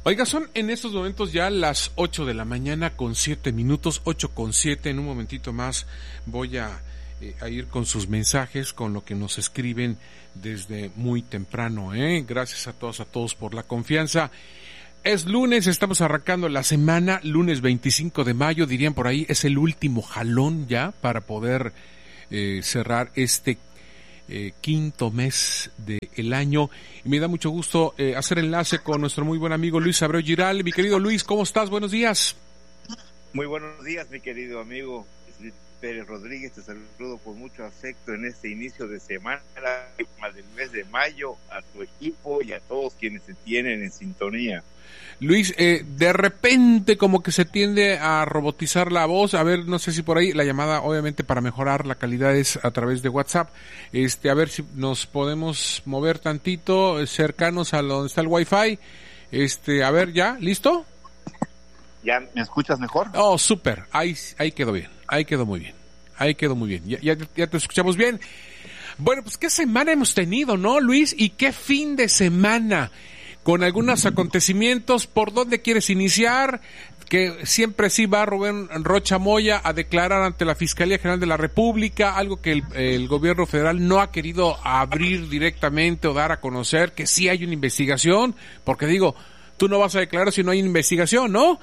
Oiga, son en estos momentos ya las 8 de la mañana con 7 minutos, 8:07. En un momentito más voy a ir con sus mensajes, con lo que nos escriben desde muy temprano. Gracias a todos por la confianza. Es lunes, estamos arrancando la semana, lunes 25 de mayo, dirían por ahí, es el último jalón ya para poder cerrar este quinto mes del año, y me da mucho gusto hacer enlace con nuestro muy buen amigo Luis Abreu Giral. Mi querido Luis, ¿cómo estás? Buenos días. Muy buenos días, mi querido amigo Pérez Rodríguez, te saludo con mucho afecto en este inicio de semana del mes de mayo, a tu equipo y a todos quienes se tienen en sintonía. Luis, de repente como que se tiende a robotizar la voz. A ver, no sé si por ahí la llamada, obviamente para mejorar la calidad, es a través de WhatsApp. A ver si nos podemos mover tantito cercanos a donde está el Wi-Fi. A ver, ¿ya? ¿Listo? ¿Ya me escuchas mejor? Oh, súper. Ahí quedó bien. Ahí quedó muy bien. Ya te escuchamos bien. Bueno, pues qué semana hemos tenido, ¿no, Luis? Y qué fin de semana, con algunos acontecimientos. ¿Por dónde quieres iniciar? Que siempre sí va Rubén Rocha Moya a declarar ante la Fiscalía General de la República, algo que el gobierno federal no ha querido abrir directamente o dar a conocer, que sí hay una investigación, porque digo, tú no vas a declarar si no hay investigación, ¿no?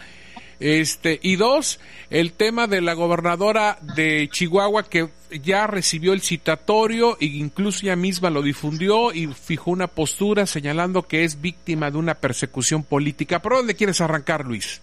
Y dos, el tema de la gobernadora de Chihuahua, que ya recibió el citatorio e incluso ella misma lo difundió y fijó una postura señalando que es víctima de una persecución política. ¿Por dónde quieres arrancar, Luis?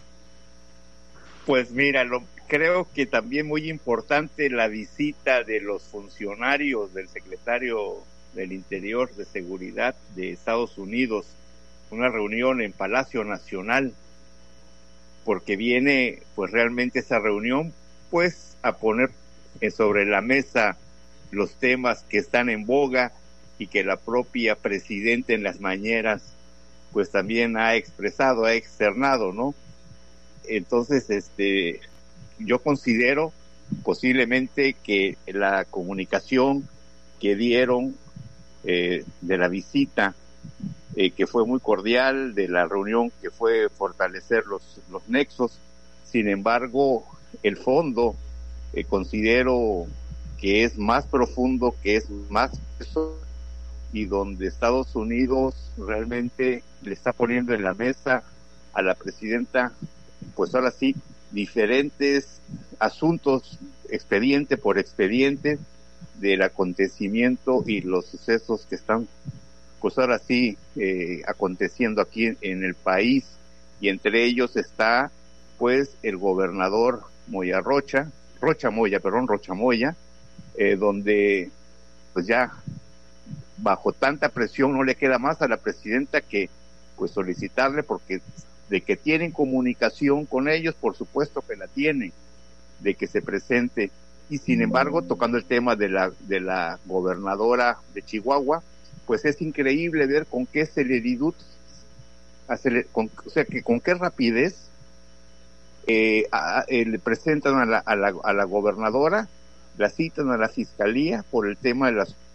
Pues mira, creo que también muy importante la visita de los funcionarios del secretario del Interior de Seguridad de Estados Unidos, una reunión en Palacio Nacional, porque viene pues realmente esa reunión pues a poner sobre la mesa los temas que están en boga y que la propia presidenta en las mañaneras pues también ha externado, ¿no? Entonces, yo considero posiblemente que la comunicación que dieron de la visita, que fue muy cordial, de la reunión que fue fortalecer los nexos. Sin embargo, el fondo considero que es más profundo, que es más eso, y donde Estados Unidos realmente le está poniendo en la mesa a la presidenta, pues ahora sí, diferentes asuntos, expediente por expediente, del acontecimiento y los sucesos que están pues ahora sí aconteciendo aquí en el país, y entre ellos está pues el gobernador Rocha Moya, donde pues ya bajo tanta presión no le queda más a la presidenta que pues solicitarle, porque de que tienen comunicación con ellos, por supuesto que la tienen, de que se presente. Y sin embargo, tocando el tema de la gobernadora de Chihuahua, pues es increíble ver con qué celeritud, con qué rapidez le presentan a la gobernadora, la citan a la fiscalía por el tema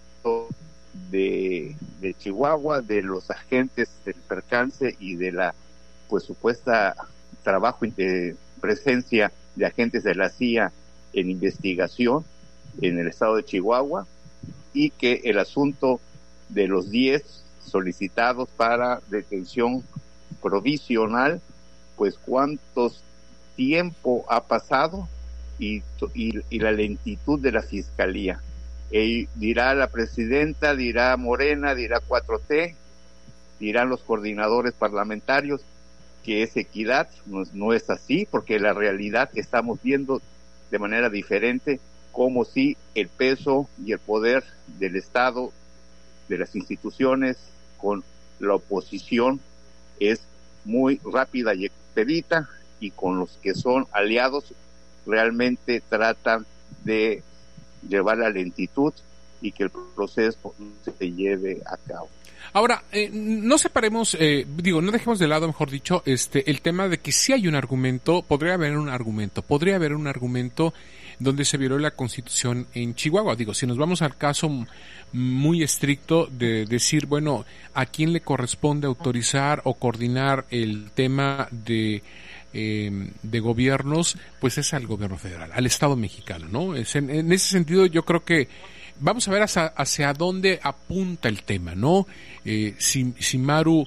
de Chihuahua, de los agentes del percance y de la pues supuesta trabajo de presencia de agentes de la CIA en investigación en el estado de Chihuahua, y que el asunto de los 10 solicitados para detención provisional, pues cuántos tiempo ha pasado y la lentitud de la fiscalía. Dirá la presidenta, dirá Morena, dirá 4T, dirán los coordinadores parlamentarios que es equidad. No es así, porque la realidad que estamos viendo de manera diferente, como si el peso y el poder del Estado, de las instituciones, con la oposición es muy rápida y expedita, y con los que son aliados realmente tratan de llevar la lentitud y que el proceso se lleve a cabo. Ahora, no separemos, no dejemos de lado, mejor dicho, el tema de que sí hay un argumento, podría haber un argumento donde se violó la Constitución en Chihuahua. Si nos vamos al caso muy estricto de decir, bueno, ¿a quién le corresponde autorizar o coordinar el tema de gobiernos? Pues es al gobierno federal, al Estado mexicano, ¿no? En ese sentido, yo creo que vamos a ver hacia dónde apunta el tema, ¿no? Si Maru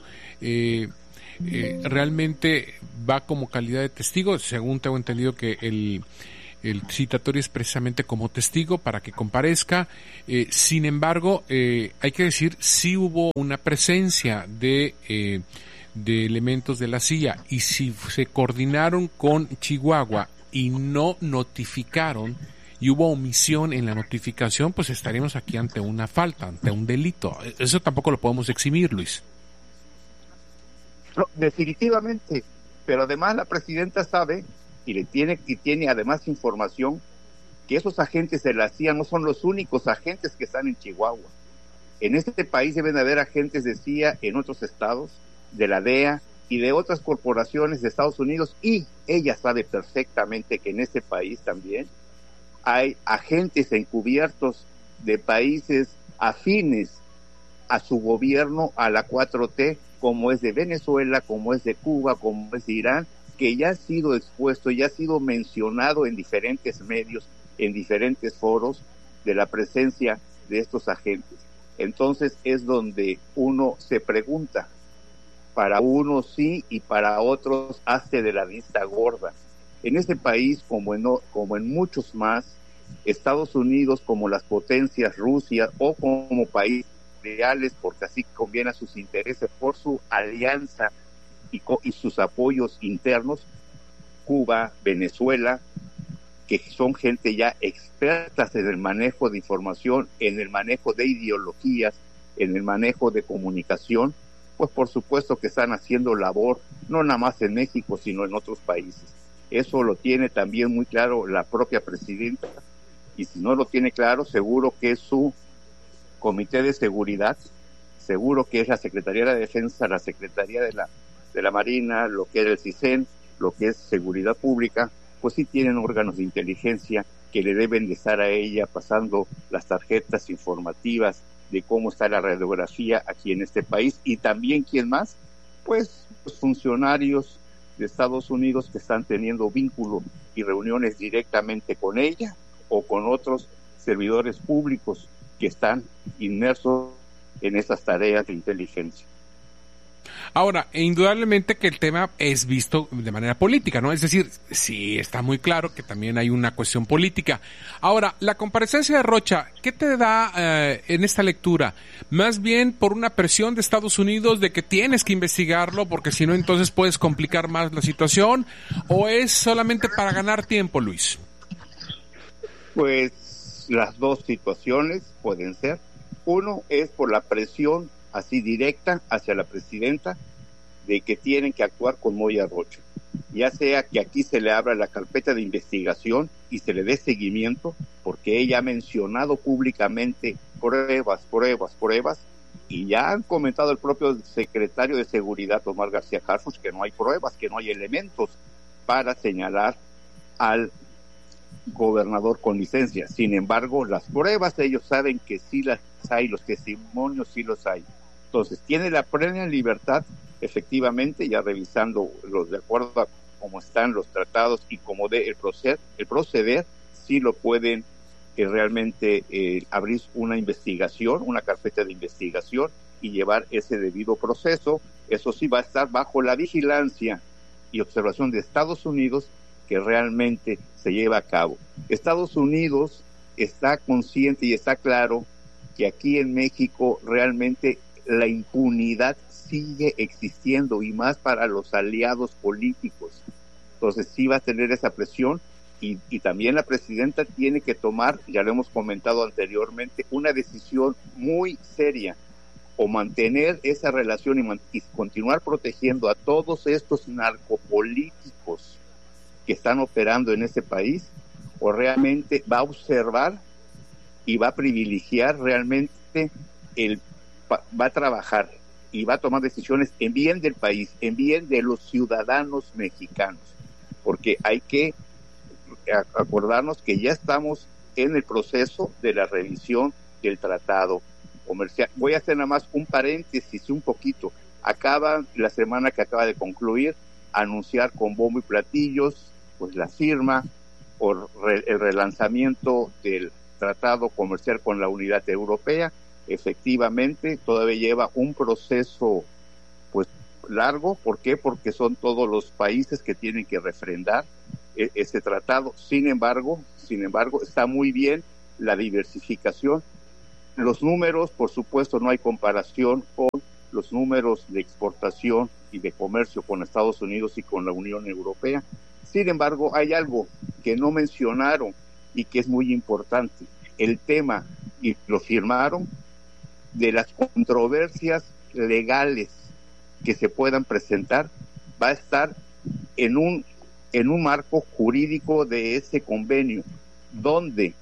realmente va como calidad de testigo, según tengo entendido que el citatorio es precisamente como testigo para que comparezca. Sin embargo, hay que decir, sí hubo una presencia de elementos de la CIA, y si se coordinaron con Chihuahua y no notificaron, y hubo omisión en la notificación, pues estaríamos aquí ante una falta, ante un delito. Eso tampoco lo podemos eximir, Luis. No, definitivamente, pero además la presidenta sabe y tiene además información que esos agentes de la CIA no son los únicos agentes que están en Chihuahua. En este país deben haber agentes de CIA en otros estados, de la DEA y de otras corporaciones de Estados Unidos, y ella sabe perfectamente que en este país también hay agentes encubiertos de países afines a su gobierno, a la 4T, como es de Venezuela, como es de Cuba, como es de Irán, que ya ha sido expuesto, ya ha sido mencionado en diferentes medios, en diferentes foros, de la presencia de estos agentes. Entonces es donde uno se pregunta, para unos sí y para otros hace de la vista gorda. En este país, como en muchos más, Estados Unidos, como las potencias, Rusia, o como países reales, porque así conviene a sus intereses, por su alianza y sus apoyos internos, Cuba, Venezuela, que son gente ya expertas en el manejo de información, en el manejo de ideologías, en el manejo de comunicación, pues por supuesto que están haciendo labor, no nada más en México, sino en otros países. Eso lo tiene también muy claro la propia presidenta, y si no lo tiene claro, seguro que es su Comité de Seguridad, seguro que es la Secretaría de la Defensa, la Secretaría de la Marina, lo que es el CISEN, lo que es Seguridad Pública, pues sí tienen órganos de inteligencia que le deben de estar a ella pasando las tarjetas informativas de cómo está la radiografía aquí en este país. Y también, ¿quién más? Pues los funcionarios de Estados Unidos que están teniendo vínculo y reuniones directamente con ella o con otros servidores públicos que están inmersos en esas tareas de inteligencia. Ahora, indudablemente que el tema es visto de manera política, ¿no? Es decir, sí está muy claro que también hay una cuestión política. Ahora, la comparecencia de Rocha, ¿qué te da en esta lectura? ¿Más bien por una presión de Estados Unidos de que tienes que investigarlo porque si no entonces puedes complicar más la situación? ¿O es solamente para ganar tiempo, Luis? Pues las dos situaciones pueden ser. Uno es por la presión así directa hacia la presidenta de que tienen que actuar con Moya Rocha, ya sea que aquí se le abra la carpeta de investigación y se le dé seguimiento, porque ella ha mencionado públicamente pruebas, y ya han comentado el propio secretario de Seguridad, Omar García Harfuch, que no hay pruebas, que no hay elementos para señalar al gobernador con licencia. Sin embargo, las pruebas ellos saben que sí las hay, los testimonios sí los hay. Entonces, tiene la plena libertad, efectivamente, ya revisando los de acuerdo a cómo están los tratados y cómo el proceder, sí lo pueden realmente abrir una investigación, una carpeta de investigación y llevar ese debido proceso. Eso sí va a estar bajo la vigilancia y observación de Estados Unidos, que realmente se lleva a cabo. Estados Unidos está consciente y está claro que aquí en México realmente la impunidad sigue existiendo, y más para los aliados políticos. Entonces sí va a tener esa presión, y también la presidenta tiene que tomar, ya lo hemos comentado anteriormente, una decisión muy seria: o mantener esa relación y continuar protegiendo a todos estos narcopolíticos que están operando en este país, o realmente va a observar y va a privilegiar realmente, va a trabajar y va a tomar decisiones en bien del país, en bien de los ciudadanos mexicanos, porque hay que acordarnos que ya estamos en el proceso de la revisión del tratado comercial. Voy a hacer nada más un paréntesis un poquito. La semana que acaba de concluir, anunciar con bombo y platillos pues la firma o el relanzamiento del tratado comercial con la Unidad Europea. Efectivamente, todavía lleva un proceso pues largo. ¿Por qué? Porque son todos los países que tienen que refrendar ese tratado. Sin embargo, está muy bien la diversificación. Los números, por supuesto, no hay comparación con los números de exportación y de comercio con Estados Unidos y con la Unión Europea. Sin embargo, hay algo que no mencionaron y que es muy importante. El tema, y lo firmaron, de las controversias legales que se puedan presentar, va a estar en un marco jurídico de ese convenio, donde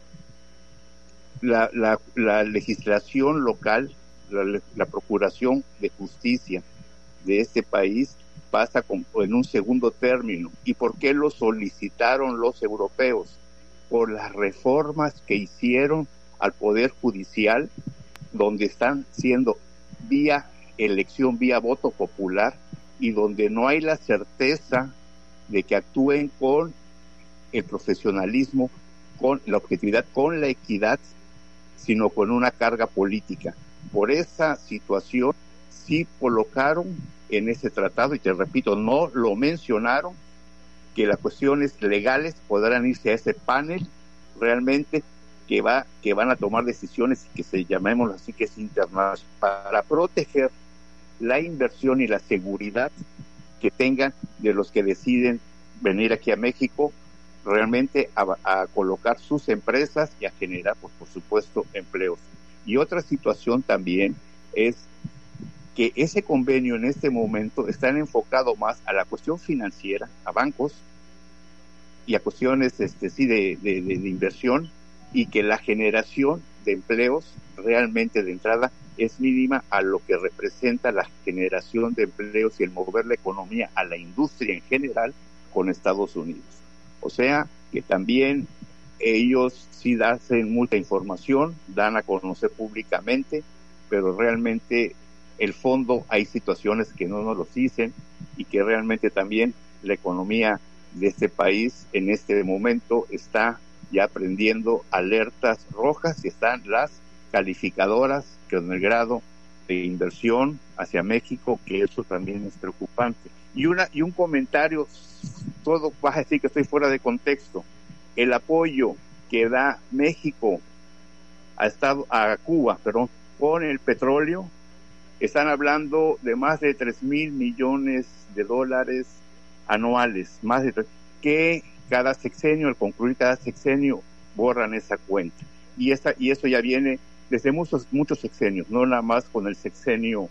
la legislación local, la Procuración de Justicia de este país pasa en un segundo término. ¿Y por qué lo solicitaron los europeos? Por las reformas que hicieron al Poder Judicial, donde están siendo vía elección, vía voto popular, y donde no hay la certeza de que actúen con el profesionalismo, con la objetividad, con la equidad, sino con una carga política. Por esa situación sí colocaron en ese tratado, y te repito, no lo mencionaron, que las cuestiones legales podrán irse a ese panel realmente que van a tomar decisiones y que se llamémoslo así, que es internacional, para proteger la inversión y la seguridad que tengan de los que deciden venir aquí a México realmente a colocar sus empresas y a generar, pues, por supuesto, empleos. Y otra situación también es que ese convenio en este momento está enfocado más a la cuestión financiera, a bancos y a cuestiones de inversión, y que la generación de empleos realmente de entrada es mínima a lo que representa la generación de empleos y el mover la economía a la industria en general con Estados Unidos. O sea que también ellos sí hacen mucha información, dan a conocer públicamente, pero realmente el fondo hay situaciones que no nos los dicen, y que realmente también la economía de este país en este momento está ya prendiendo alertas rojas, y están las calificadoras con el grado de inversión hacia México, que eso también es preocupante. Y un comentario, todo vas a decir que estoy fuera de contexto. El apoyo que da México a Cuba, con el petróleo, están hablando de más de 3,000 millones de dólares anuales, que cada sexenio, al concluir cada sexenio, borran esa cuenta. Y eso ya viene desde muchos sexenios, no nada más con el sexenio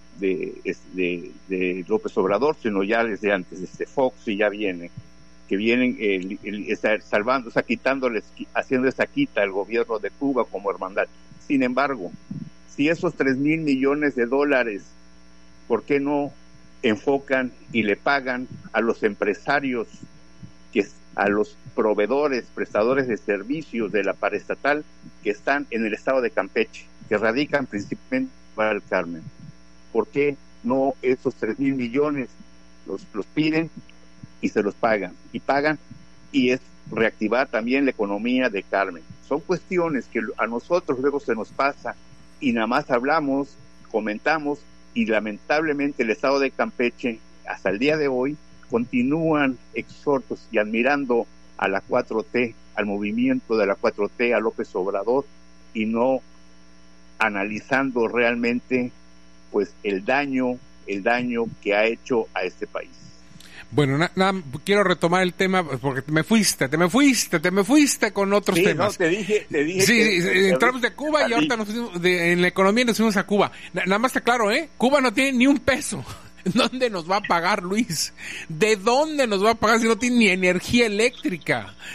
de López Obrador, sino ya desde antes, desde Fox, y ya vienen salvando, o sea, haciendo esa quita al gobierno de Cuba como hermandad. Sin embargo, si esos 3,000 millones de dólares, ¿por qué no enfocan y le pagan a los empresarios, a los proveedores, prestadores de servicios de la paraestatal que están en el estado de Campeche, que radican principalmente para el Carmen? ¿Por qué no esos 3,000 millones los piden y se los pagan? Y es reactivar también la economía de Carmen. Son cuestiones que a nosotros luego se nos pasa y nada más hablamos, comentamos, y lamentablemente el estado de Campeche hasta el día de hoy continúan exhortos y admirando a la 4T, al movimiento de la 4T, a López Obrador, y no analizando realmente pues el daño que ha hecho a este país. Bueno, quiero retomar el tema porque te me fuiste con otros temas. No, te dije. Sí, entramos de Cuba y ahorita nos fuimos en la economía, nos fuimos a Cuba. Nada más está claro, Cuba no tiene ni un peso. ¿Dónde nos va a pagar, Luis? ¿De dónde nos va a pagar si no tiene ni energía eléctrica?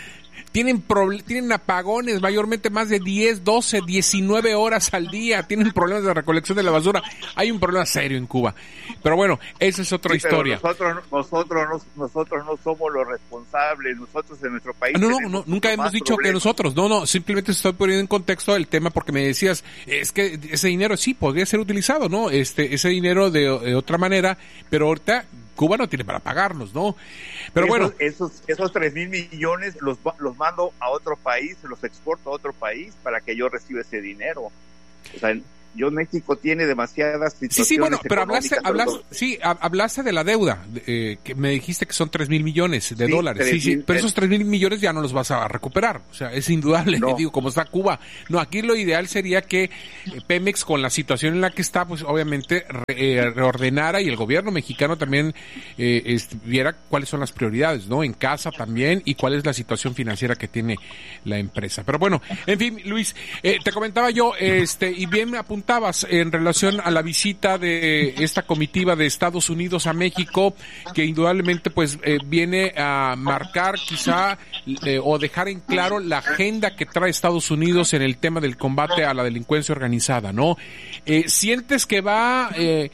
tienen apagones mayormente más de 10, 12, 19 horas al día, tienen problemas de recolección de la basura. Hay un problema serio en Cuba. Pero bueno, esa es otra historia. Nosotros no somos los responsables, nosotros en nuestro país. No, nunca hemos dicho problemas. Que nosotros, no, simplemente estoy poniendo en contexto el tema porque me decías, es que ese dinero sí podría ser utilizado, ¿no? Ese dinero de otra manera, pero ahorita Cuba no tiene para pagarnos, ¿no? Pero bueno. Esos 3,000 millones los mando a otro país, los exporto a otro país para que yo reciba ese dinero. O sea, México tiene demasiadas situaciones. Sí, bueno, pero hablaste de la deuda, que me dijiste que son 3,000 millones de dólares. Sí, pero esos 3,000 millones ya no los vas a recuperar. O sea, es indudable, no. Digo, como está Cuba. No, aquí lo ideal sería que Pemex, con la situación en la que está, pues obviamente reordenara, y el gobierno mexicano también viera cuáles son las prioridades, ¿no? En casa también, y cuál es la situación financiera que tiene la empresa. Pero bueno, en fin, Luis, te comentaba yo, y bien me apuntabas en relación a la visita de esta comitiva de Estados Unidos a México, que indudablemente pues viene a marcar quizá o dejar en claro la agenda que trae Estados Unidos en el tema del combate a la delincuencia organizada, ¿no? ¿Sientes que va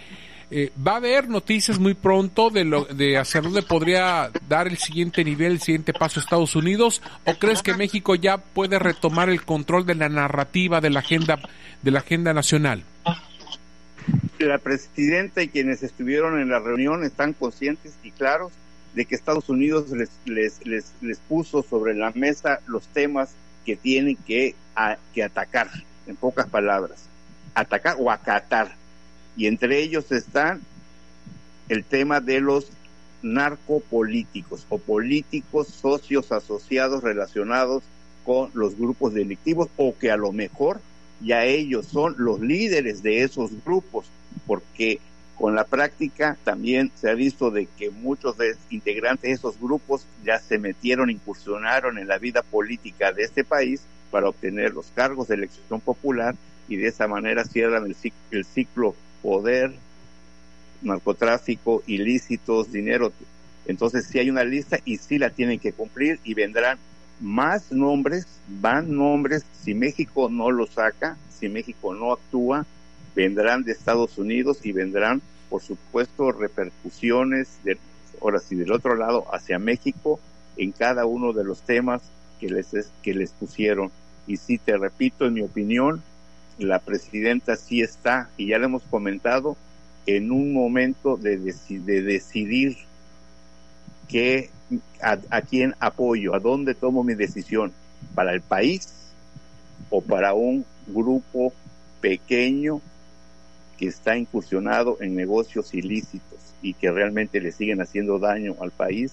a haber noticias muy pronto de hacia dónde podría dar el siguiente nivel, el siguiente paso Estados Unidos, o crees que México ya puede retomar el control de la narrativa de la agenda nacional? La presidenta y quienes estuvieron en la reunión están conscientes y claros de que Estados Unidos les puso sobre la mesa los temas que tienen que atacar, en pocas palabras, atacar o acatar. Y entre ellos están el tema de los narcopolíticos o políticos socios asociados relacionados con los grupos delictivos, o que a lo mejor ya ellos son los líderes de esos grupos, porque con la práctica también se ha visto de que muchos de integrantes de esos grupos ya se incursionaron en la vida política de este país para obtener los cargos de elección popular, y de esa manera cierran el ciclo poder, narcotráfico, ilícitos, dinero. Entonces sí hay una lista y sí la tienen que cumplir, y vendrán más nombres, si México no lo saca, si México no actúa, vendrán de Estados Unidos y vendrán, por supuesto, repercusiones ahora sí del otro lado hacia México en cada uno de los temas que les pusieron. Y sí, te repito, en mi opinión, la presidenta sí está, y ya lo hemos comentado, en un momento de decidir a quién apoyo, a dónde tomo mi decisión, para el país o para un grupo pequeño que está incursionado en negocios ilícitos y que realmente le siguen haciendo daño al país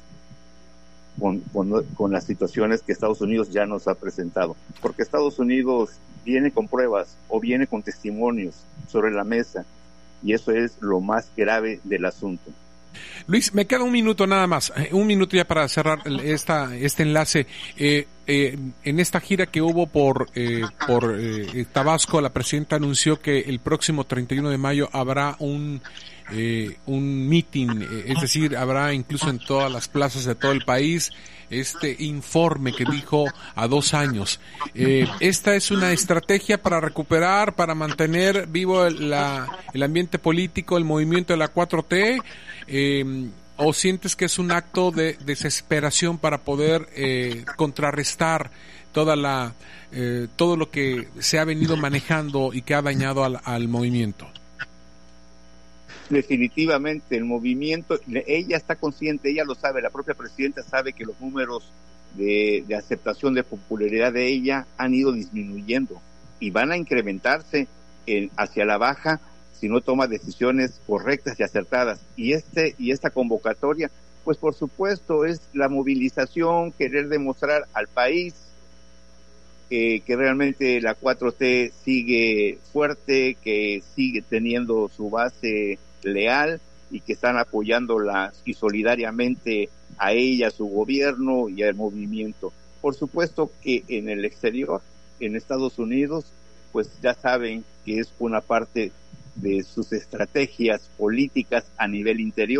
con las situaciones que Estados Unidos ya nos ha presentado. Porque Estados Unidos viene con pruebas o viene con testimonios sobre la mesa, y eso es lo más grave del asunto. Luis, me queda un minuto nada más, un minuto ya para cerrar este enlace. En esta gira que hubo por Tabasco, la presidenta anunció que el próximo 31 de mayo habrá un meeting, es decir, habrá incluso en todas las plazas de todo el país este informe que dijo a 2 años. Esta es una estrategia para recuperar, para mantener vivo el ambiente político, el movimiento de la 4T, o sientes que es un acto de desesperación para poder contrarrestar todo lo que se ha venido manejando y que ha dañado al movimiento. Definitivamente el movimiento, ella está consciente, ella lo sabe, la propia presidenta sabe que los números de aceptación, de popularidad de ella han ido disminuyendo y van a incrementarse hacia la baja si no toma decisiones correctas y acertadas. Y esta convocatoria, pues por supuesto es la movilización, querer demostrar al país que realmente la 4T sigue fuerte, que sigue teniendo su base leal y que están apoyándola y solidariamente a ella, a su gobierno y al movimiento. Por supuesto que en el exterior, en Estados Unidos, pues ya saben que es una parte de sus estrategias políticas a nivel interior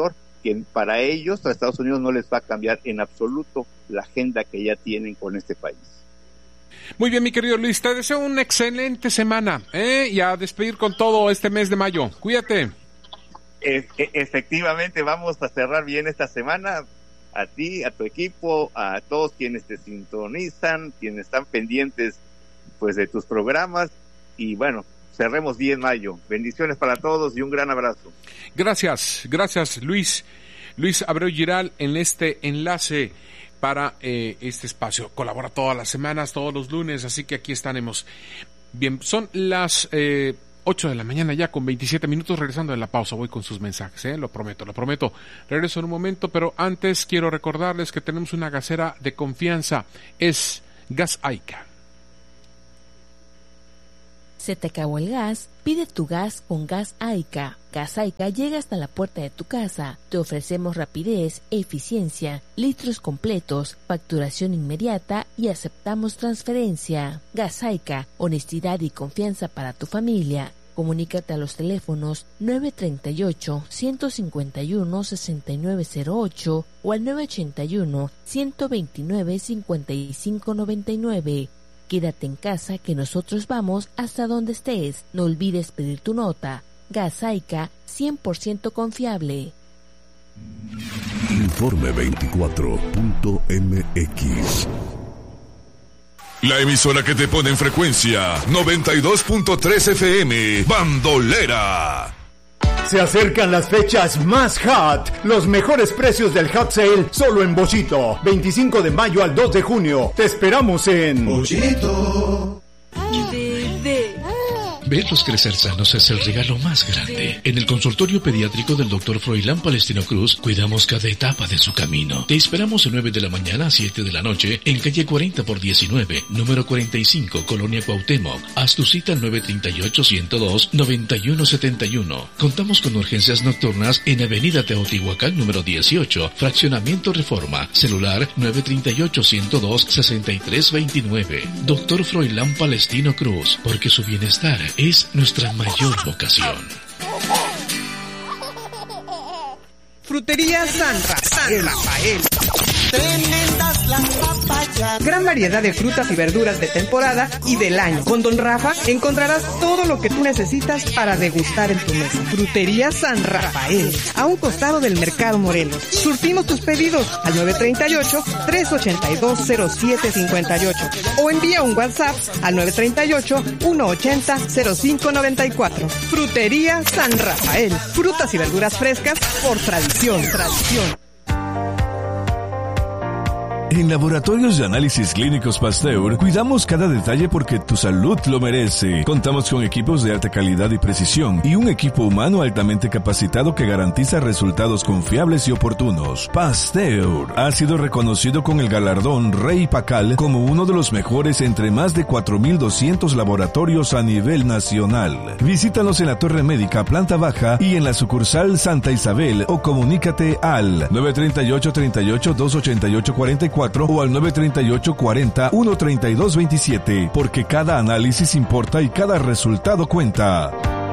que para ellos, a Estados Unidos no les va a cambiar en absoluto la agenda que ya tienen con este país. Muy bien, mi querido Luis, te deseo una excelente semana, y a despedir con todo este mes de mayo. Cuídate. Efectivamente, vamos a cerrar bien esta semana. A ti, a tu equipo, a todos quienes te sintonizan, quienes están pendientes pues de tus programas, y bueno, cerremos bien mayo. Bendiciones para todos y un gran abrazo. Gracias Luis Abreu Giral en este enlace para este espacio. Colabora todas las semanas, todos los lunes, así que aquí estaremos. Bien, son las 8 de la mañana ya con 27 minutos, regresando de la pausa, voy con sus mensajes, lo prometo, regreso en un momento, pero antes quiero recordarles que tenemos una gasera de confianza, es Gas Aica. ¿Se te acabó el gas? Pide tu gas con Gas Aica. Gas Aica llega hasta la puerta de tu casa. Te ofrecemos rapidez, eficiencia, litros completos, facturación inmediata y aceptamos transferencia. Gas Aica, honestidad y confianza para tu familia. Comunícate a los teléfonos 938-151-6908 o al 981-129-5599. Quédate en casa que nosotros vamos hasta donde estés. No olvides pedir tu nota. Gas Aica, 100% confiable. Informe 24.mx. La emisora que te pone en frecuencia 92.3 FM, Bandolera. Se acercan las fechas más hot. Los mejores precios del Hot Sale solo en Bollito. 25 de mayo al 2 de junio. Te esperamos en Bollito. Bebé. Verlos crecer sanos es el regalo más grande. En el consultorio pediátrico del Dr. Froilán Palestino Cruz, cuidamos cada etapa de su camino. Te esperamos de 9 de la mañana a 7 de la noche en calle 40x19, número 45, Colonia Cuauhtémoc. Haz tu cita al 938-102-9171. Contamos con urgencias nocturnas en avenida Teotihuacán, número 18, fraccionamiento Reforma. Celular 938-102-6329. Dr. Froilán Palestino Cruz, porque su bienestar es nuestra mayor vocación. Frutería San Rafael. Tremendas las papayas. Gran variedad de frutas y verduras de temporada y del año. Con Don Rafa encontrarás todo lo que tú necesitas para degustar en tu mesa. Frutería San Rafael, a un costado del Mercado Morelos. Surtimos tus pedidos al 938-382-0758 o envía un WhatsApp al 938-180-0594. Frutería San Rafael, frutas y verduras frescas por tradición. En Laboratorios de Análisis Clínicos Pasteur, cuidamos cada detalle porque tu salud lo merece. Contamos con equipos de alta calidad y precisión y un equipo humano altamente capacitado que garantiza resultados confiables y oportunos. Pasteur ha sido reconocido con el galardón Rey Pacal como uno de los mejores entre más de 4,200 laboratorios a nivel nacional. Visítanos en la Torre Médica, planta baja, y en la sucursal Santa Isabel, o comunícate al 938-38-288-44 o al 938-40-132-27, porque cada análisis importa y cada resultado cuenta.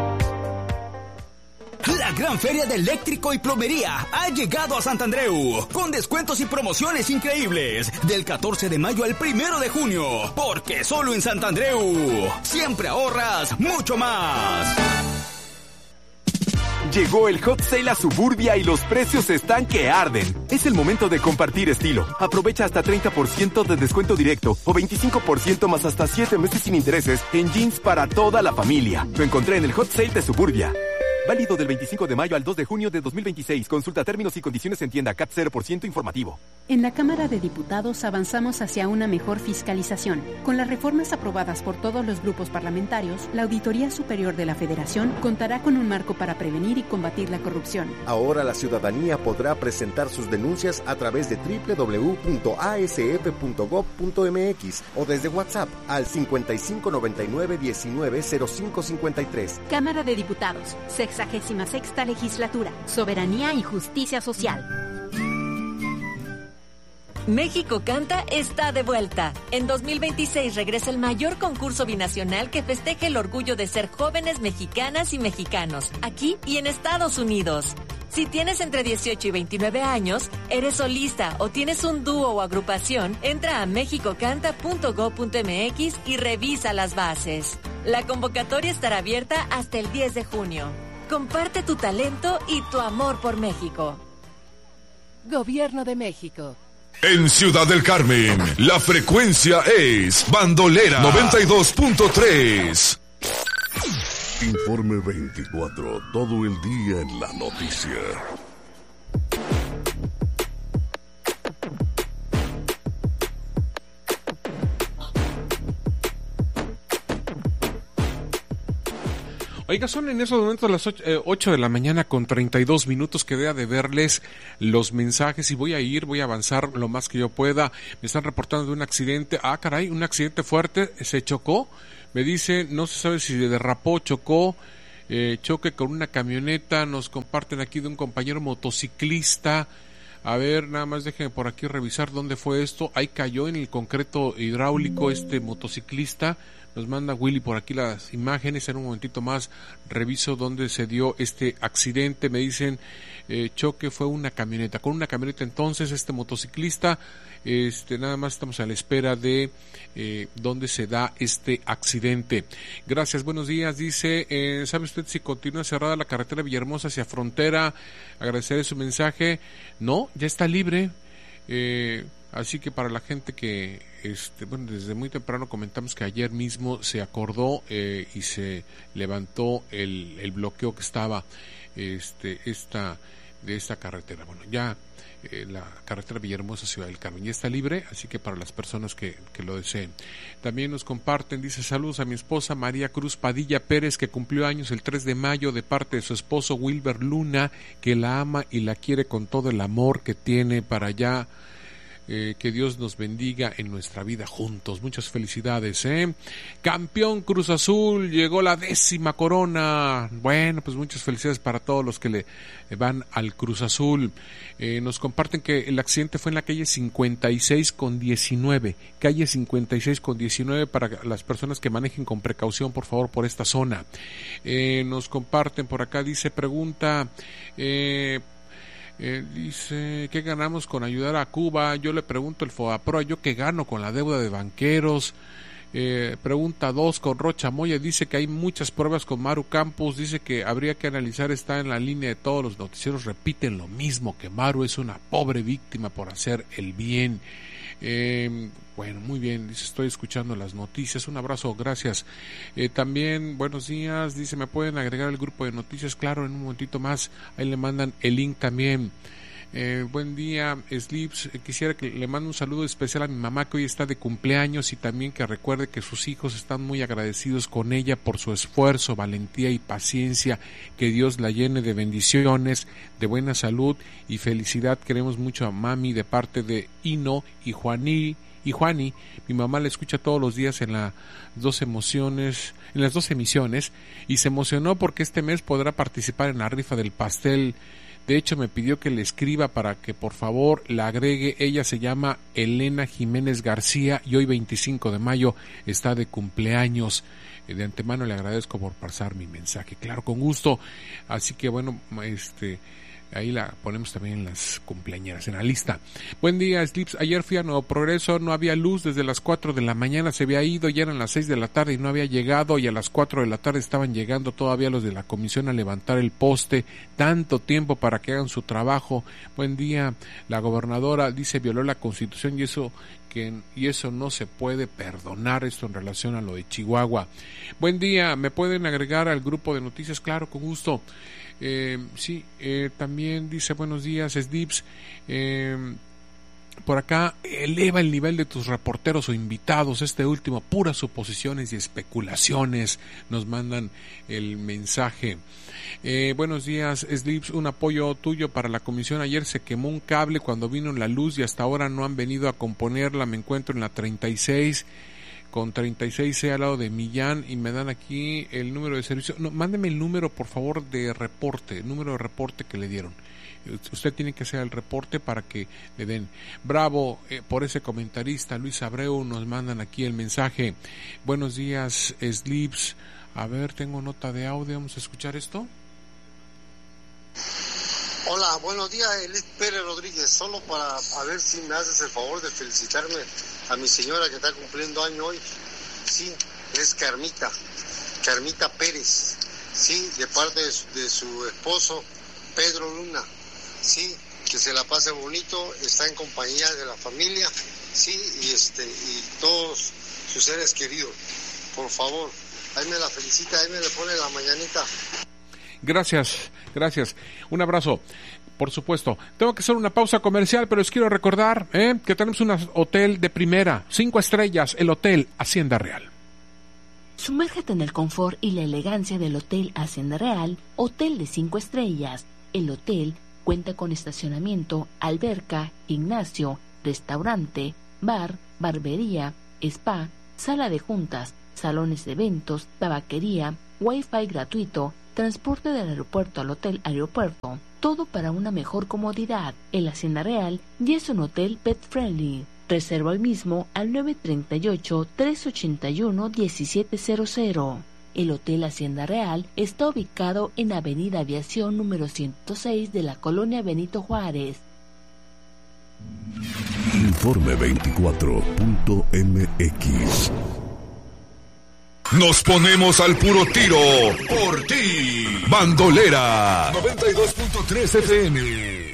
La gran feria de eléctrico y plomería ha llegado a Sant Andreu, con descuentos y promociones increíbles, del 14 de mayo al 1 de junio, porque solo en Sant Andreu siempre ahorras mucho más. Llegó el Hot Sale a Suburbia y los precios están que arden. Es el momento de compartir estilo. Aprovecha hasta 30% de descuento directo o 25% más hasta 7 meses sin intereses en jeans para toda la familia. Lo encontré en el Hot Sale de Suburbia. Válido del 25 de mayo al 2 de junio de 2026. Consulta términos y condiciones en tienda. CAT 0% informativo. En la Cámara de Diputados avanzamos hacia una mejor fiscalización. Con las reformas aprobadas por todos los grupos parlamentarios, la Auditoría Superior de la Federación contará con un marco para prevenir y combatir la corrupción. Ahora la ciudadanía podrá presentar sus denuncias a través de www.asf.gov.mx o desde WhatsApp al 5599-190553. Cámara de Diputados, 66ª Legislatura, Soberanía y Justicia Social. México Canta está de vuelta. En 2026 regresa el mayor concurso binacional que festeja el orgullo de ser jóvenes mexicanas y mexicanos, aquí y en Estados Unidos. Si tienes entre 18 y 29 años, eres solista o tienes un dúo o agrupación, entra a mexicocanta.go.mx y revisa las bases. La convocatoria estará abierta hasta el 10 de junio. Comparte tu talento y tu amor por México. Gobierno de México. En Ciudad del Carmen, la frecuencia es Bandolera 92.3. Informe 24, todo el día en la noticia. Oiga, son en esos momentos las 8 de la mañana con 32 minutos. Quedé de verles los mensajes y voy a avanzar lo más que yo pueda. Me están reportando de un accidente. Ah, caray, un accidente fuerte. Se chocó. Me dice, no se sabe si derrapó, chocó. Choque con una camioneta. Nos comparten aquí de un compañero motociclista. A ver, nada más déjenme por aquí revisar dónde fue esto. Ahí cayó en el concreto hidráulico este motociclista. Nos manda Willy por aquí las imágenes. En un momentito más reviso dónde se dio este accidente. Me dicen choque fue una camioneta. Con una camioneta entonces este motociclista. Nada más estamos a la espera de dónde se da este accidente. Gracias, buenos días. Dice, ¿sabe usted si continúa cerrada la carretera Villahermosa hacia Frontera? Agradeceré su mensaje. No, ya está libre. Así que para la gente que, desde muy temprano comentamos que ayer mismo se acordó y se levantó el bloqueo que estaba de esta carretera. Bueno, ya la carretera Villahermosa Ciudad del Carmen ya está libre, así que para las personas que lo deseen. También nos comparten, dice, saludos a mi esposa María Cruz Padilla Pérez, que cumplió años el 3 de mayo, de parte de su esposo Wilber Luna, que la ama y la quiere con todo el amor que tiene para allá. Que Dios nos bendiga en nuestra vida juntos. Muchas felicidades, Campeón Cruz Azul, llegó la 10ª corona. Bueno, pues muchas felicidades para todos los que le van al Cruz Azul. Nos comparten que el accidente fue en la calle 56 con 19. Calle 56 con 19 para las personas que manejen con precaución, por favor, por esta zona. Nos comparten por acá, dice, pregunta... dice, ¿qué ganamos con ayudar a Cuba? Yo le pregunto el FOAPROA, ¿yo qué gano con la deuda de banqueros? Pregunta 2 con Rocha Moya, dice que hay muchas pruebas con Maru Campos, dice que habría que analizar, está en la línea de todos los noticieros, repiten lo mismo, que Maru es una pobre víctima por hacer el bien. Bueno, muy bien, dice, estoy escuchando las noticias, un abrazo, gracias. También, buenos días, dice, ¿me pueden agregar el grupo de noticias? Claro, en un momentito más, ahí le mandan el link también. Buen día, Slips, quisiera que le mande un saludo especial a mi mamá, que hoy está de cumpleaños, y también que recuerde que sus hijos están muy agradecidos con ella por su esfuerzo, valentía y paciencia. Que Dios la llene de bendiciones, de buena salud y felicidad. Queremos mucho a mami, de parte de Ino y Juani. Mi mamá la escucha todos los días en las dos emisiones, y se emocionó porque este mes podrá participar en la rifa del pastel. De hecho, me pidió que le escriba para que por favor la agregue. Ella se llama Elena Jiménez García y hoy 25 de mayo está de cumpleaños. De antemano le agradezco por pasar mi mensaje. Claro, con gusto. Así que bueno, ahí la ponemos también en las cumpleañeras, en la lista. Buen día, Slips. Ayer fui a Nuevo Progreso, no había luz desde las 4 de la mañana, se había ido, ya eran las 6 de la tarde y no había llegado, y a las 4 de la tarde estaban llegando todavía los de la comisión a levantar el poste. Tanto tiempo para que hagan su trabajo. Buen día. La gobernadora dice violó la Constitución y eso no se puede perdonar, esto en relación a lo de Chihuahua. Buen día, ¿me pueden agregar al grupo de noticias? Claro, con gusto. También dice buenos días, Slips. Por acá, eleva el nivel de tus reporteros o invitados. Este último, puras suposiciones y especulaciones. Nos mandan el mensaje. Buenos días, Slips. Un apoyo tuyo para la comisión. Ayer se quemó un cable cuando vino la luz y hasta ahora no han venido a componerla. Me encuentro en la 36 con 36C al lado de Millán y me dan aquí el número de servicio. No, mándeme el número, por favor, de reporte, el número de reporte que le dieron. Usted tiene que hacer el reporte para que le den. Bravo por ese comentarista, Luis Abreu. Nos mandan aquí el mensaje. Buenos días, Slips. A ver, tengo nota de audio. Vamos a escuchar esto. Hola, buenos días, Elis Pérez Rodríguez. Solo para ver si me haces el favor de felicitarme a mi señora que está cumpliendo año hoy. Sí, es Carmita Pérez. Sí, de parte de su esposo, Pedro Luna. Sí, que se la pase bonito, está en compañía de la familia, sí, y todos sus seres queridos. Por favor, ahí me la felicita, ahí me le pone la mañanita. Gracias. Un abrazo. Por supuesto. Tengo que hacer una pausa comercial, pero les quiero recordar que tenemos un hotel de primera, 5 estrellas, el Hotel Hacienda Real. Sumérgete en el confort y la elegancia del Hotel Hacienda Real, hotel de 5 estrellas. El hotel cuenta con estacionamiento, alberca, gimnasio, restaurante, bar, barbería, spa, sala de juntas, salones de eventos, tabaquería, wifi gratuito, transporte del aeropuerto al hotel aeropuerto, todo para una mejor comodidad. El Hacienda Real ya es un hotel pet friendly. Reserva el mismo al 938-381-1700. El Hotel Hacienda Real está ubicado en Avenida Aviación número 106 de la Colonia Benito Juárez. Informe 24.mx. Nos ponemos al puro tiro por ti. Bandolera 92.3 FM.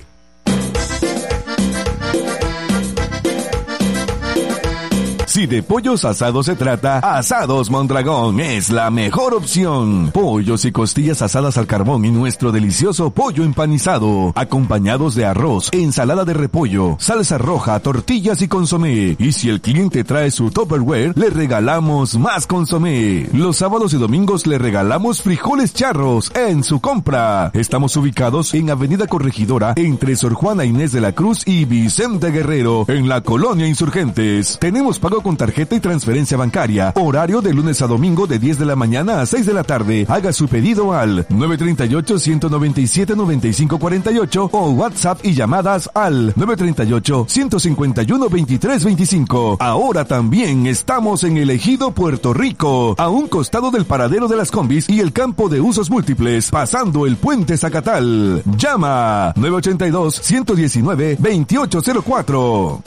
Si de pollos asados se trata, Asados Mondragón es la mejor opción. Pollos y costillas asadas al carbón y nuestro delicioso pollo empanizado, acompañados de arroz, ensalada de repollo, salsa roja, tortillas y consomé. Y si el cliente trae su Tupperware, le regalamos más consomé. Los sábados y domingos le regalamos frijoles charros en su compra. Estamos ubicados en Avenida Corregidora, entre Sor Juana Inés de la Cruz y Vicente Guerrero, en la Colonia Insurgentes. Tenemos pago con tarjeta y transferencia bancaria. Horario de lunes a domingo de 10 de la mañana a 6 de la tarde. Haga su pedido al 938-197-9548 o WhatsApp y llamadas al 938-151-2325. Ahora también estamos en el Ejido Puerto Rico, a un costado del paradero de las combis y el campo de usos múltiples, pasando el puente Zacatal. Llama 982-119-2804.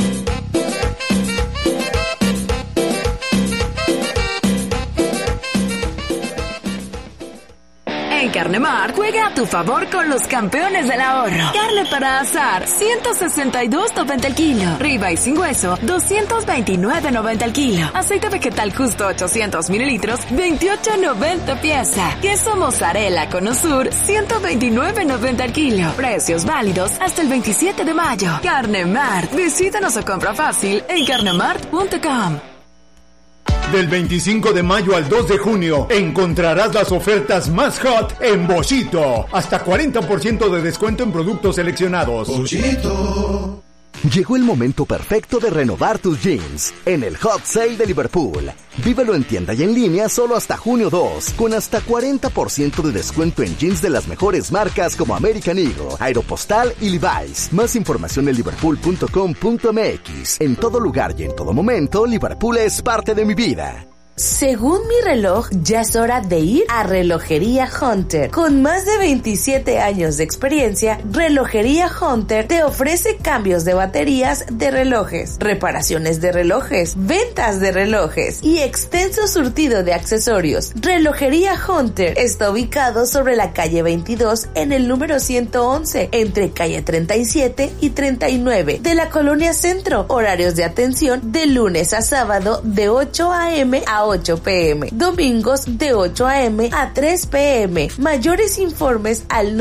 En Carnemart, juega a tu favor con los campeones del ahorro. Carne para asar, 162.90 el kilo. Ribeye sin hueso, 229.90 el kilo. Aceite vegetal justo 800 mililitros, 28.90 pieza. Queso mozzarella con Usur, 129.90 el kilo. Precios válidos hasta el 27 de mayo. Carnemart, visítanos o compra fácil en carnemart.com. Del 25 de mayo al 2 de junio encontrarás las ofertas más hot en Boschito. Hasta 40% de descuento en productos seleccionados. Boschito. Llegó el momento perfecto de renovar tus jeans en el Hot Sale de Liverpool. Vívelo en tienda y en línea solo hasta junio 2, con hasta 40% de descuento en jeans de las mejores marcas como American Eagle, Aeropostal y Levi's. Más información en liverpool.com.mx. En todo lugar y en todo momento, Liverpool es parte de mi vida. Según mi reloj, ya es hora de ir a Relojería Hunter. Con más de 27 años de experiencia, Relojería Hunter te ofrece cambios de baterías de relojes, reparaciones de relojes, ventas de relojes y extenso surtido de accesorios. Relojería Hunter está ubicado sobre la calle 22 en el número 111, entre calle 37 y 39 de la Colonia Centro. Horarios de atención de lunes a sábado de 8 a.m. a 8 p.m. Domingos de 8 a.m. a 3 p.m. Mayores informes al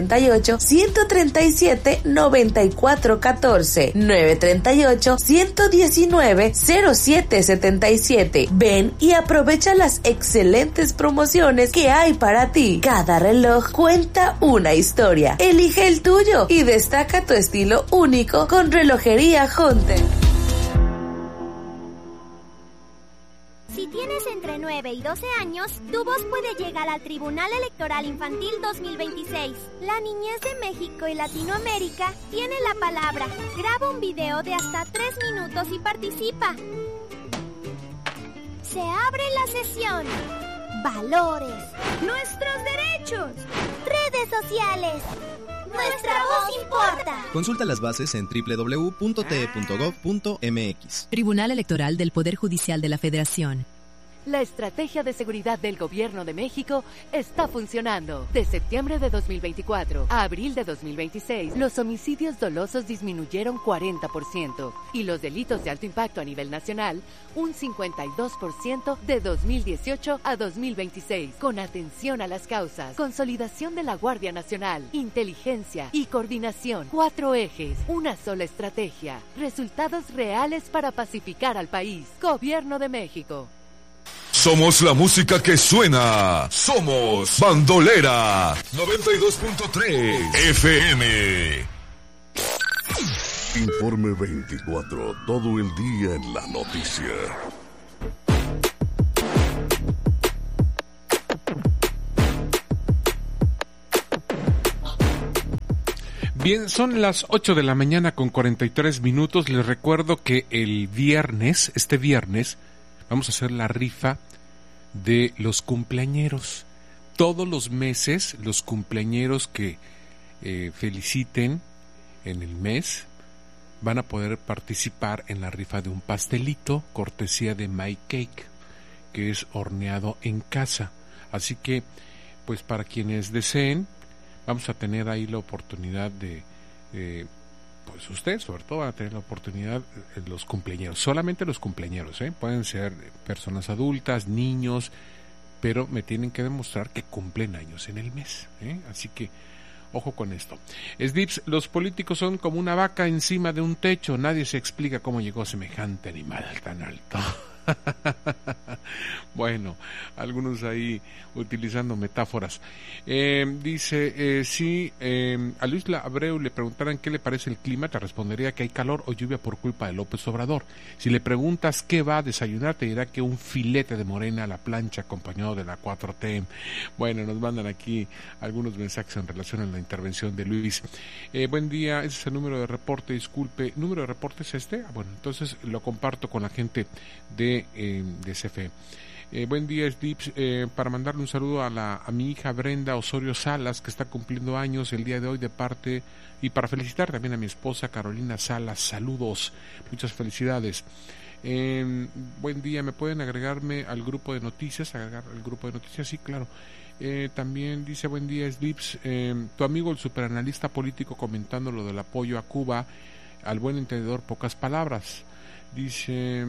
938-137-9414. 938-119-0777. Ven y aprovecha las excelentes promociones que hay para ti. Cada reloj cuenta una historia. Elige el tuyo y destaca tu estilo único con Relojería Hunter. Si tienes entre 9 y 12 años, tu voz puede llegar al Tribunal Electoral Infantil 2026. La niñez de México y Latinoamérica tiene la palabra. Graba un video de hasta 3 minutos y participa. Se abre la sesión. Valores. Nuestros derechos. Redes sociales. Nuestra voz importa. Consulta las bases en www.te.gov.mx. Tribunal Electoral del Poder Judicial de la Federación. La estrategia de seguridad del Gobierno de México está funcionando. De septiembre de 2024 a abril de 2026, los homicidios dolosos disminuyeron 40% y los delitos de alto impacto a nivel nacional un 52% de 2018 a 2026. Con atención a las causas, consolidación de la Guardia Nacional, inteligencia y coordinación. 4 ejes, una sola estrategia. Resultados reales para pacificar al país. Gobierno de México. Somos la música que suena. Somos Bandolera 92.3 FM. Informe 24. Todo el día en la noticia. Bien, son las 8 de la mañana con 43 minutos. Les recuerdo que este viernes, vamos a hacer la rifa de los cumpleañeros. Todos los meses, los cumpleañeros que feliciten en el mes van a poder participar en la rifa de un pastelito, cortesía de My Cake, que es horneado en casa. Así que, pues para quienes deseen, vamos a tener ahí la oportunidad de pues ustedes sobre todo van a tener la oportunidad, los cumpleañeros, solamente los cumpleañeros, pueden ser personas adultas, niños, pero me tienen que demostrar que cumplen años en el mes, así que ojo con esto. Slips, los políticos son como una vaca encima de un techo, nadie se explica cómo llegó semejante animal tan alto. Bueno, algunos ahí utilizando metáforas. Dice, sí, a Luis Abreu le preguntaran qué le parece el clima, te respondería que hay calor o lluvia por culpa de López Obrador. Si le preguntas qué va a desayunar, te dirá que un filete de morena a la plancha acompañado de la 4T. Bueno, nos mandan aquí algunos mensajes en relación a la intervención de Luis. Buen día, ese es el número de reporte, disculpe, ¿número de reporte es este? Bueno, entonces lo comparto con la gente de CFE. Buen día, Slips, para mandarle un saludo a mi hija Brenda Osorio Salas, que está cumpliendo años el día de hoy de parte, y para felicitar también a mi esposa Carolina Salas. Saludos, muchas felicidades. Buen día, ¿me pueden agregarme al grupo de noticias? ¿Agregar al grupo de noticias? Sí, claro. También dice, buen día, Slips, tu amigo el superanalista político comentando lo del apoyo a Cuba, al buen entendedor, pocas palabras. Dice,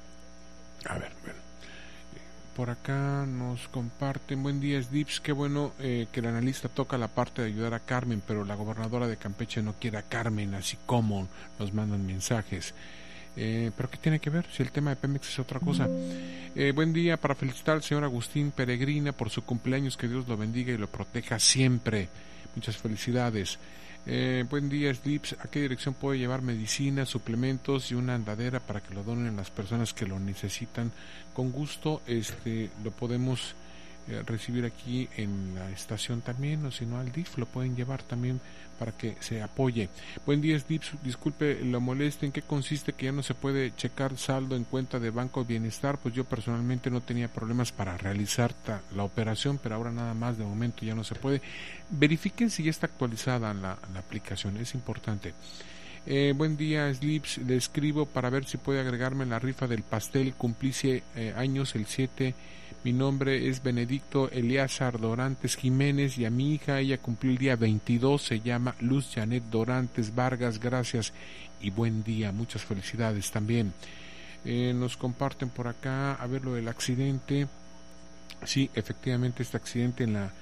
a ver, bueno, por acá nos comparten, buen día, Slips, qué bueno que el analista toca la parte de ayudar a Carmen, pero la gobernadora de Campeche no quiere a Carmen, así como nos mandan mensajes. ¿Pero qué tiene que ver? Si el tema de Pemex es otra cosa. Buen día, para felicitar al señor Agustín Peregrina por su cumpleaños, que Dios lo bendiga y lo proteja siempre. Muchas felicidades. Buen día, Slips, ¿a qué dirección puede llevar medicinas, suplementos y una andadera para que lo donen las personas que lo necesitan? Con gusto, lo podemos recibir aquí en la estación también, o si no al DIF lo pueden llevar también para que se apoye. Buen día, Slips, disculpe la molestia, ¿en qué consiste que ya no se puede checar saldo en cuenta de Banco Bienestar? Pues yo personalmente no tenía problemas para realizar la operación, pero ahora nada más, de momento ya no se puede. Verifiquen si ya está actualizada la aplicación, es importante. Buen día, Slips, le escribo para ver si puede agregarme en la rifa del pastel. Cumplí años el 7. Mi nombre es Benedicto Eliazar Dorantes Jiménez y a mi hija, ella cumplió el día 22, se llama Luz Janet Dorantes Vargas. Gracias y buen día, muchas felicidades también. Nos comparten por acá, a ver lo del accidente. Sí, efectivamente este accidente en la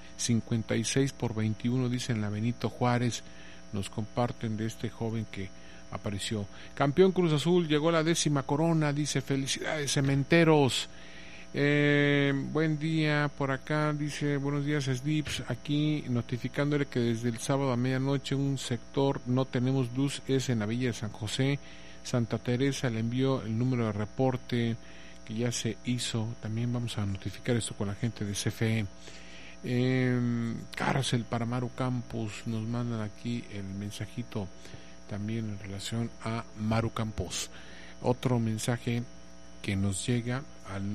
56/21, dice, en la Benito Juárez. Nos comparten de este joven que apareció. Campeón Cruz Azul, llegó la 10ª corona, dice, felicidades cementeros. Buen día, por acá dice, buenos días, Slips, aquí notificándole que desde el sábado a medianoche un sector no tenemos luz, es en la Villa de San José. Santa Teresa le envió el número de reporte que ya se hizo. También vamos a notificar esto con la gente de CFE. Cárcel para Maru Campos, nos mandan aquí el mensajito también en relación a Maru Campos. Otro mensaje que nos llega al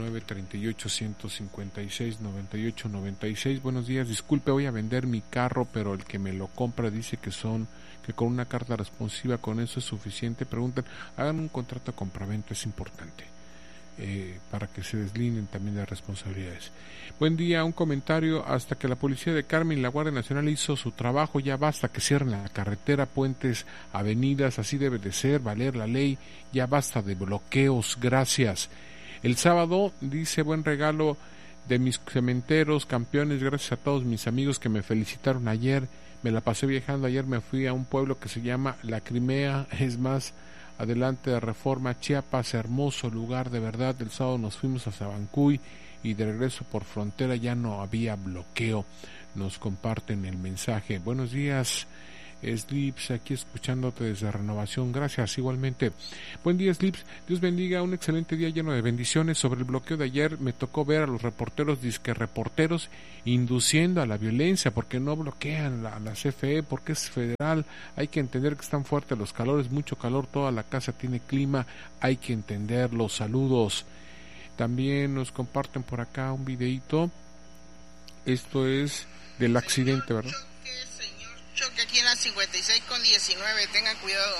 938-156-98-96. Buenos días, disculpe, voy a vender mi carro, pero el que me lo compra dice que con una carta responsiva con eso es suficiente. Preguntan, hagan un contrato de compraventa, es importante, para que se deslineen también de responsabilidades. Buen día, un comentario: hasta que la policía de Carmen y la Guardia Nacional hizo su trabajo, ya basta que cierren la carretera, puentes, avenidas, así debe de ser, valer la ley, ya basta de bloqueos, gracias. El sábado, dice, buen regalo de mis cementeros, campeones, gracias a todos mis amigos que me felicitaron ayer, me la pasé viajando, ayer me fui a un pueblo que se llama La Crimea, es más adelante de Reforma, Chiapas, hermoso lugar de verdad. El sábado nos fuimos a Sabancuy y de regreso por frontera ya no había bloqueo. Nos comparten el mensaje. Buenos días, Slips, aquí escuchándote desde Renovación, gracias, igualmente. Buen día, Slips, Dios bendiga, un excelente día lleno de bendiciones. Sobre el bloqueo de ayer me tocó ver a los reporteros, disque reporteros, induciendo a la violencia, porque no bloquean la CFE, porque es federal. Hay que entender que están fuertes los calores, mucho calor, toda la casa tiene clima, hay que entenderlo. Saludos. También nos comparten por acá un videíto, esto es del accidente, ¿verdad? Choque aquí en la 56 con 19, tengan cuidado.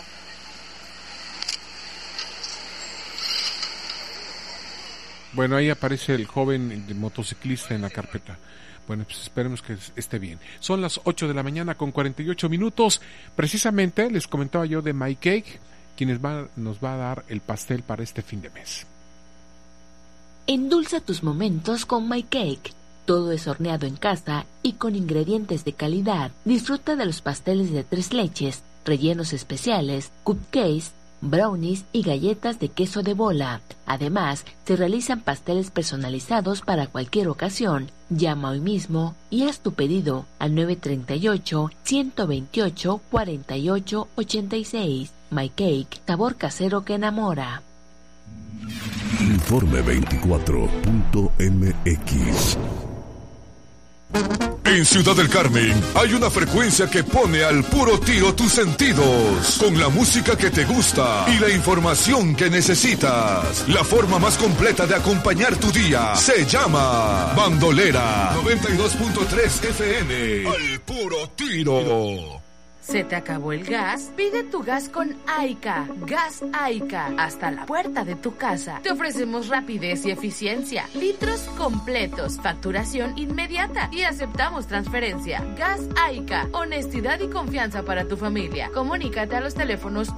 Bueno, ahí aparece el joven motociclista en la carpeta. Bueno, pues esperemos que esté bien. Son las 8 de la mañana con 48 minutos. Precisamente les comentaba yo de My Cake, quienes nos va a dar el pastel para este fin de mes. Endulza tus momentos con My Cake. Todo es horneado en casa y con ingredientes de calidad. Disfruta de los pasteles de 3 leches, rellenos especiales, cupcakes, brownies y galletas de queso de bola. Además, se realizan pasteles personalizados para cualquier ocasión. Llama hoy mismo y haz tu pedido al 938-128-4886. My Cake, sabor casero que enamora. Informe 24.mx. En Ciudad del Carmen hay una frecuencia que pone al puro tiro tus sentidos, con la música que te gusta y la información que necesitas. La forma más completa de acompañar tu día se llama Bandolera 92.3 FM. Al puro tiro. ¿Se te acabó el gas? Pide tu gas con Aica. Gas Aica. Hasta la puerta de tu casa. Te ofrecemos rapidez y eficiencia. Litros completos. Facturación inmediata. Y aceptamos transferencia. Gas Aica. Honestidad y confianza para tu familia. Comunícate a los teléfonos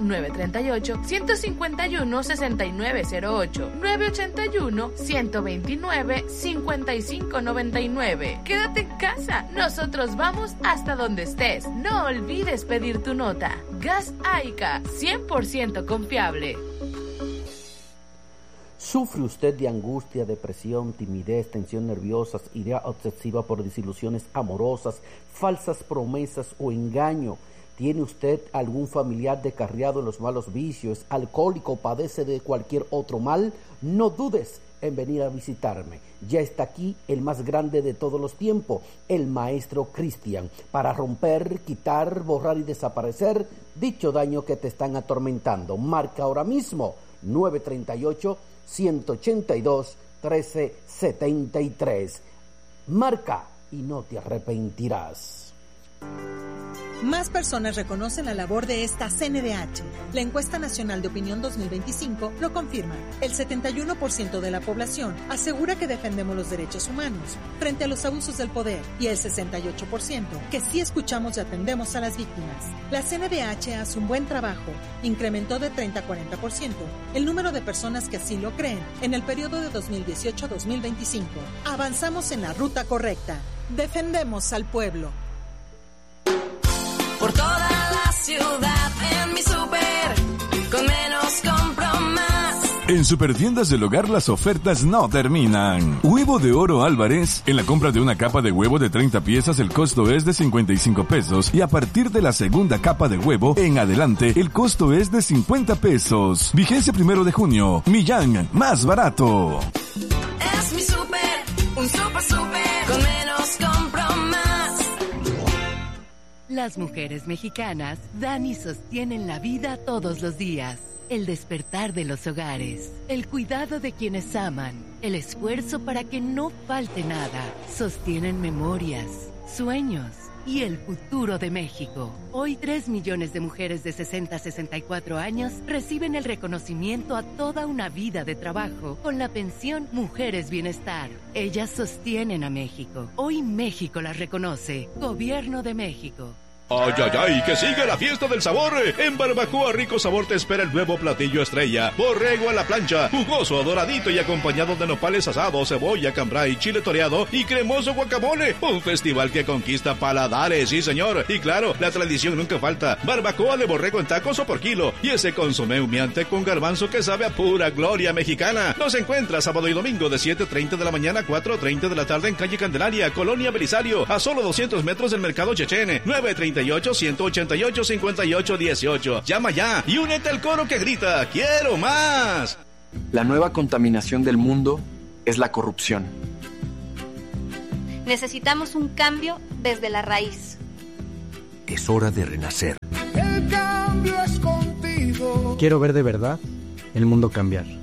938-151-6908. 981-129-5599. Quédate en casa. Nosotros vamos hasta donde estés. No olvides pedir tu nota. Gas Aica, 100% confiable. ¿Sufre usted de angustia, depresión, timidez, tensión nerviosa, idea obsesiva por desilusiones amorosas, falsas promesas o engaño? ¿Tiene usted algún familiar descarriado en los malos vicios, alcohólico o padece de cualquier otro mal? No dudes en venir a visitarme. Ya está aquí el más grande de todos los tiempos, el Maestro Cristian, para romper, quitar, borrar y desaparecer dicho daño que te están atormentando. Marca ahora mismo 938-182-1373. Marca y no te arrepentirás. Más personas reconocen la labor de esta CNDH. La Encuesta Nacional de Opinión 2025 lo confirma. El 71% de la población asegura que defendemos los derechos humanos frente a los abusos del poder y el 68% que sí escuchamos y atendemos a las víctimas. La CNDH hace un buen trabajo. Incrementó de 30 a 40% el número de personas que así lo creen en el periodo de 2018 a 2025. Avanzamos en la ruta correcta. Defendemos al pueblo. Por toda la ciudad en mi super, con menos compro más. En Supertiendas del Hogar las ofertas no terminan. Huevo de oro Álvarez. En la compra de una capa de huevo de 30 piezas el costo es de 55 pesos y a partir de la segunda capa de huevo en adelante el costo es de 50 pesos. Vigencia 1 de junio. Millán, más barato. Es mi super, un super, con menos compro más. Las mujeres mexicanas dan y sostienen la vida todos los días. el despertar de los hogares, el cuidado de quienes aman, el esfuerzo para que no falte nada, sostienen memorias, sueños y el futuro de México. Hoy 3 millones de mujeres de 60 a 64 años reciben el reconocimiento a toda una vida de trabajo con la pensión Mujeres Bienestar. Ellas sostienen a México. Hoy México las reconoce. Gobierno de México. ¡Ay, ay, ay! ¡Que siga la fiesta del sabor! En Barbacoa Rico Sabor te espera el nuevo platillo estrella. Borrego a la plancha, jugoso, doradito y acompañado de nopales asados, cebolla, cambray, chile toreado y cremoso guacamole. Un festival que conquista paladares, sí señor. Y claro, la tradición nunca falta. Barbacoa de borrego en tacos o por kilo. Y ese consomé humeante con garbanzo que sabe a pura gloria mexicana. Nos encuentra sábado y domingo de 7:30 de la mañana a 4:30 de la tarde en calle Candelaria, Colonia Belisario, a solo 200 metros del Mercado Chechene. 938-188-5818. Llama ya y únete al coro que grita ¡Quiero más! La nueva contaminación del mundo es la corrupción. Necesitamos un cambio desde la raíz. Es hora de renacer. El cambio es contigo. Quiero ver de verdad el mundo cambiar.